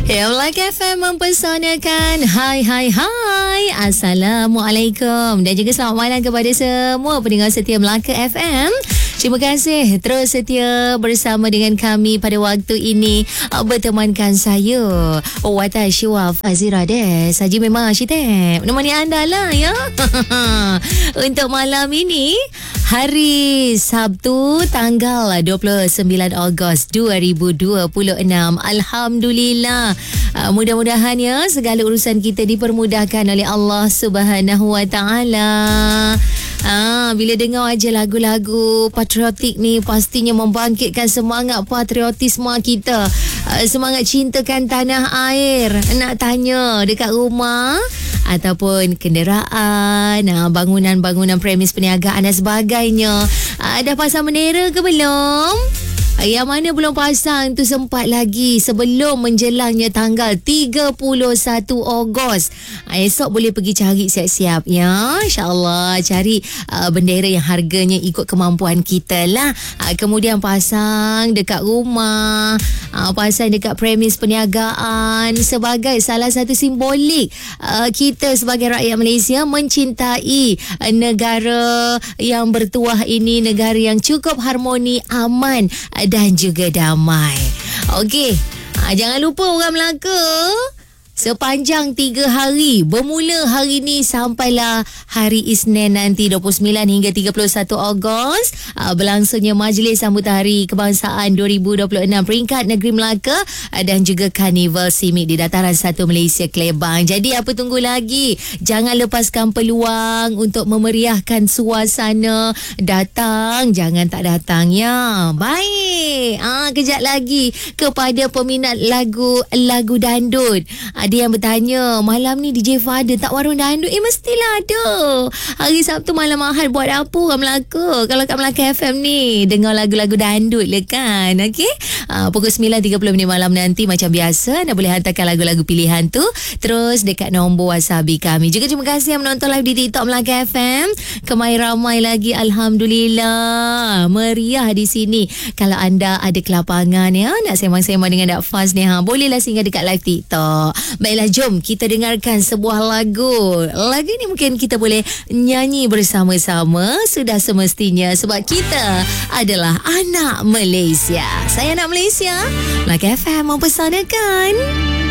Melaka FM mempersanakan. Hai Assalamualaikum dan juga selamat malam kepada semua pendengar setia Melaka FM. Terima kasih terus setia bersama dengan kami pada waktu ini, bertemankan saya Wata Syawaf Azira Des. Haji memang Syitep menemani anda lah ya. Untuk malam ini, hari Sabtu tanggal 29 Ogos 2026. Alhamdulillah. Mudah-mudahan ya segala urusan kita dipermudahkan oleh Allah Subhanahu Wa Taala. Bila dengar aja lagu-lagu patriotik ni, pastinya membangkitkan semangat patriotisme kita, semangat cintakan tanah air. Nak tanya dekat rumah ataupun kenderaan, bangunan-bangunan premis perniagaan dan sebagainya, dah pasang bendera ke belum? Yang mana belum pasang tu sempat lagi sebelum menjelangnya tanggal 31 Ogos. Esok boleh pergi cari siap-siap ya. InsyaAllah cari bendera yang harganya ikut kemampuan kita lah. Kemudian pasang dekat rumah, pasang dekat premis perniagaan sebagai salah satu simbolik kita sebagai rakyat Malaysia mencintai negara yang bertuah ini, negara yang cukup harmoni, aman dan juga damai. Okey, jangan lupa orang Melaka, sepanjang 3 hari, bermula hari ni sampailah hari Isnin nanti 29 hingga 31 Ogos, berlangsungnya Majlis Sambutan Hari Kebangsaan 2026 peringkat Negeri Melaka dan juga Karnival Simit di Dataran 1 Malaysia Klebang. Jadi apa tunggu lagi? Jangan lepaskan peluang untuk memeriahkan suasana. Datang, jangan tak datang ya. Baik. Kejap lagi kepada peminat lagu dandut. Ada yang bertanya, malam ni DJ Fadil tak warung dandut? Mestilah ada. Hari Sabtu malam Ahad buat apa orang Melaka? Kalau kat Melaka FM ni dengar lagu-lagu dandut lah kan. Okey, pukul 9.30 malam nanti macam biasa anda boleh hantarkan lagu-lagu pilihan tu terus dekat nombor wasabi kami. Juga terima kasih yang menonton live di TikTok Melaka FM. Kemai ramai lagi, alhamdulillah. Meriah di sini. Kalau anda ada kelapangan ya, nak sembang-sembang dengan Dak Faz ni, bolehlah singgah dekat live TikTok. Baiklah, jom kita dengarkan sebuah lagu. Lagu ni mungkin kita boleh nyanyi bersama-sama. Sudah semestinya sebab kita adalah anak Malaysia. Saya anak Malaysia. Melaka FM mempersanakan.